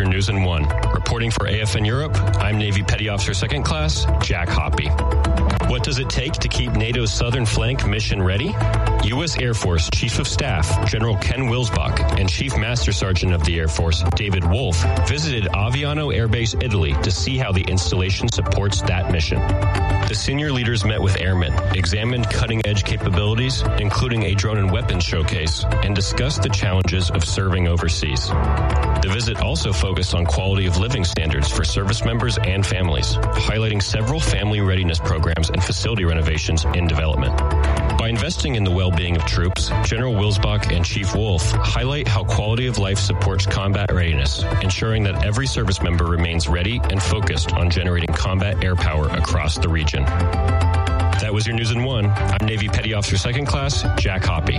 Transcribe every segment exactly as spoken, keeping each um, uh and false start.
your news in one. Reporting for A F N Europe, I'm Navy Petty Officer Second Class Jack Hoppy. What does it take to keep NATO's southern flank mission ready? U S Air Force Chief of Staff General Ken Wilsbach and Chief Master Sergeant of the Air Force David Wolf visited Aviano Air Base, Italy to see how the installation supports that mission. The senior leaders met with airmen, examined cutting-edge capabilities, including a drone and weapons showcase, and discussed the challenges of serving overseas. The visit also focused on quality of living standards for service members and families, highlighting several family readiness programs and facility renovations in development. By investing in the well-being of troops, General Wilsbach and Chief Wolf highlight how quality of life supports combat readiness, ensuring that every service member remains ready and focused on generating combat air power across the region. That was your news in one. I'm Navy Petty Officer Second Class Jack Hoppy.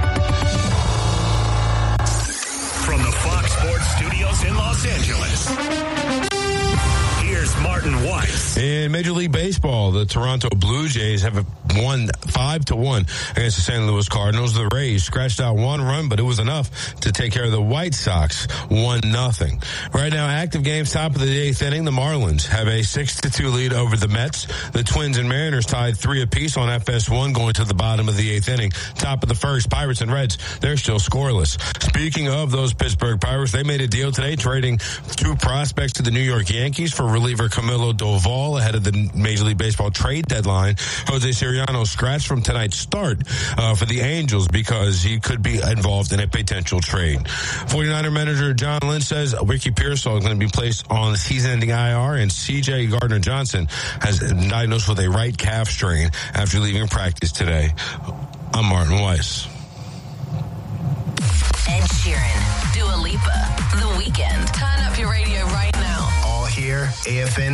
From the Fox Sports Studios in Los Angeles, here's Martin Weiss. In Major League Baseball, the Toronto Blue Jays have won five to one against the Saint Louis Cardinals. The Rays scratched out one run, but it was enough to take care of the White Sox, one nothing. Right now, active games, top of the eighth inning. The Marlins have a six to two lead over the Mets. The Twins and Mariners tied three apiece on F S one, going to the bottom of the eighth inning. Top of the first, Pirates and Reds, they're still scoreless. Speaking of those Pittsburgh Pirates, they made a deal today, trading two prospects to the New York Yankees for reliever Camilo Doval ahead of the Major League Baseball trade deadline. Jose Siriano scratched from tonight's start uh, for the Angels because he could be involved in a potential trade. forty-niner manager John Lynch says Ricky Pearsall is going to be placed on the season-ending I R, and C J Gardner-Johnson has been diagnosed with a right calf strain after leaving practice today. I'm Martin Weiss. Ed Sheeran, Dua Lipa, The Weeknd. Turn up your radio right now. All here, A F N